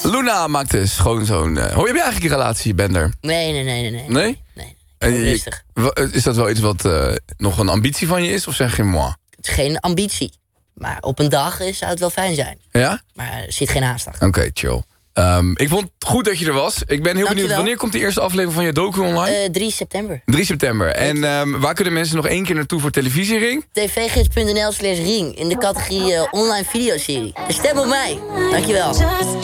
Luna maakt de schoonzoon. Hoe heb je eigenlijk een relatie, Bender? Nee? Nee? Rustig. Is dat wel iets wat nog een ambitie van je is? Of zeg je moi? Het is geen ambitie. Maar op een dag zou het wel fijn zijn. Ja? Maar er zit geen haast achter. Oké, chill. Ik vond het goed dat je er was. Ik ben heel benieuwd, wanneer komt de eerste aflevering van je docu online? 3 september. 3 september. En waar kunnen mensen nog 1 keer naartoe voor televisiering? tvgids.nl/ring in de categorie online videoserie. Stem op mij. Dankjewel.